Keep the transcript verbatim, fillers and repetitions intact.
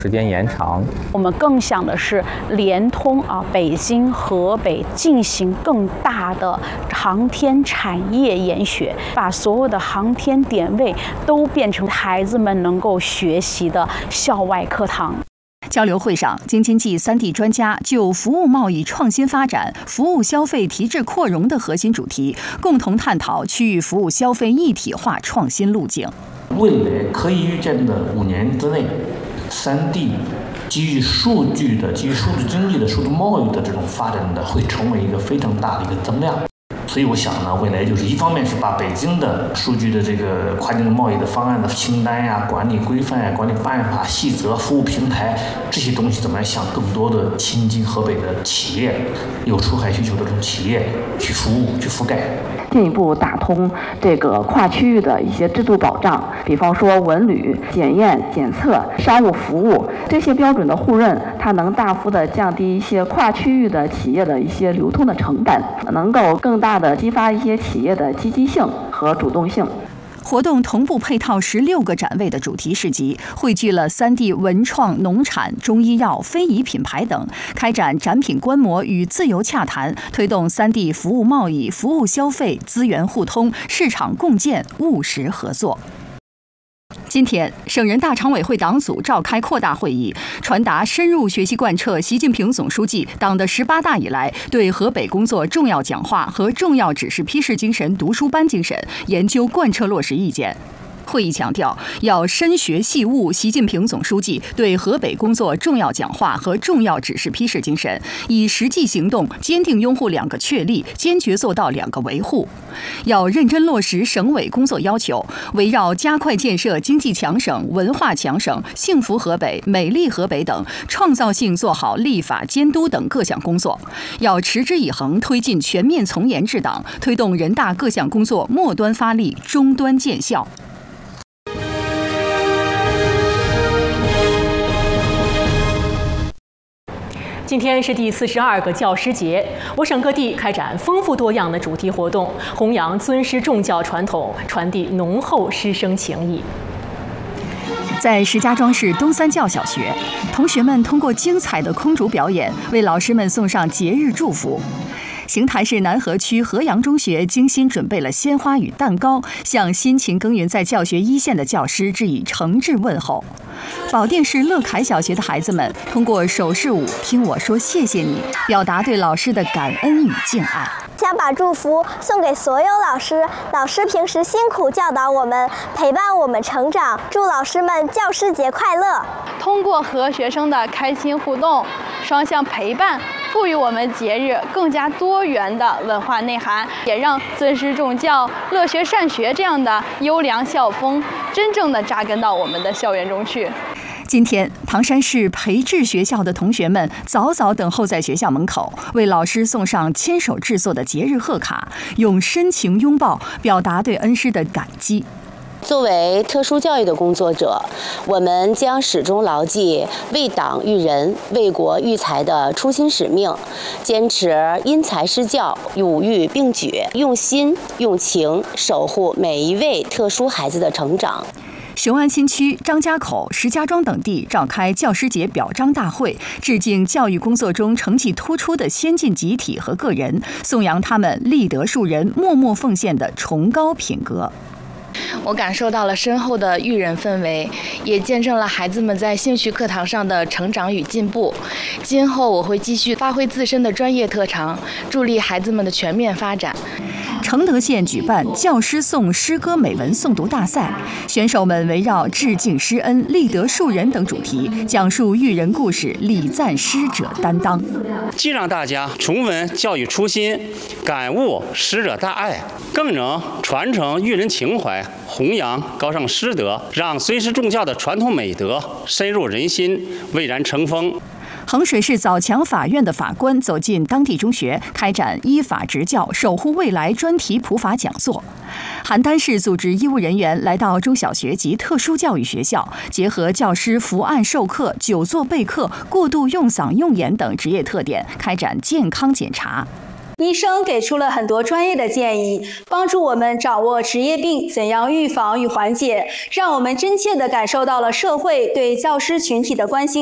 时间延长。 我们更想的是联通啊北京、河北进行更大的航天产业研学，把所有的航天点位都变成孩子们能够学习的校外课堂。 交流会上，京津冀三地专家就服务贸易创新发展、服务消费提质扩容的核心主题，共同探讨区域服务消费一体化创新路径。 未来可以预见的五年之内，三地基于数据的、基于数字经济的、数字贸易的这种发展的，会成为一个非常大的一个增量。所以我想呢，未来就是一方面是把北京的数据的这个跨境贸易的方案的清单呀、管理规范呀、管理办法、细则、服务平台这些东西，怎么样向更多的亲近河北的企业、有出海需求的这种企业去服务、去覆盖。 进一步打通这个跨区域的一些制度保障，比方说文旅、检验、检测、商务服务这些标准的互认，它能大幅的降低一些跨区域的企业的一些流通的成本，能够更大的激发一些企业的积极性和主动性。 活动同步配套十六个展位的主题市集，汇聚了三地文创、农产、中医药、非遗品牌等，开展展品观摩与自由洽谈，推动三地服务贸易、服务消费资源互通、市场共建务实合作。今天，省人大常委会党组召开扩大会议，传达深入学习贯彻习近平总书记党的十八大以来对河北工作重要讲话和重要指示批示精神读书班精神研究贯彻落实意见。会议强调，要深学细悟习近平总书记对河北工作重要讲话和重要指示批示精神，以实际行动坚定拥护两个确立，坚决做到两个维护。要认真落实省委工作要求，围绕加快建设经济强省、文化强省、幸福河北、美丽河北等，创造性做好立法监督等各项工作。要持之以恒推进全面从严治党，推动人大各项工作末端发力，终端见效。 今天是第四十二个教师节，我省各地开展丰富多样的主题活动，弘扬尊师重教传统，传递浓厚师生情谊。 在石家庄市东三教小学，同学们通过精彩的空竹表演，为老师们送上节日祝福。邢台市南河区河阳中学精心准备了鲜花与蛋糕，向辛勤耕耘在教学一线的教师致以诚挚问候。保定市乐凯小学的孩子们通过手势舞“听我说谢谢你”，表达对老师的感恩与敬爱。 想把祝福送给所有老师，老师平时辛苦教导我们，陪伴我们成长，祝老师们教师节快乐。 通过和学生的开心互动、双向陪伴，赋予我们节日更加多元的文化内涵，也让尊师重教、乐学善学这样的优良校风真正的扎根到我们的校园中去。 今天，唐山市培智学校的同学们早早等候在学校门口，为老师送上亲手制作的节日贺卡，用深情拥抱表达对恩师的感激。 作为特殊教育的工作者，我们将始终牢记为党育人、为国育才的初心使命，坚持因材施教、五育并举，用心用情守护每一位特殊孩子的成长。 雄安新区、张家口、石家庄等地召开教师节表彰大会，致敬教育工作中成绩突出的先进集体和个人，颂扬他们立德树人、默默奉献的崇高品格。 我感受到了深厚的育人氛围，也见证了孩子们在兴趣课堂上的成长与进步。今后我会继续发挥自身的专业特长，助力孩子们的全面发展。 承德县举办教师颂诗歌美文诵读大赛，选手们围绕致敬师恩、立德树人等主题，讲述育人故事，礼赞师者担当， 既让大家重温教育初心，感悟师者大爱，更能传承育人情怀，弘扬高尚师德，让尊师重教的传统美德深入人心，蔚然成风。 衡水市枣强法院的法官走进当地中学，开展依法执教、守护未来专题普法讲座。邯郸市组织医务人员来到中小学及特殊教育学校，结合教师伏案授课、久坐备课、过度用嗓用眼等职业特点，开展健康检查。 医生给出了很多专业的建议，帮助我们掌握职业病怎样预防与缓解，让我们真切地感受到了社会对教师群体的关心。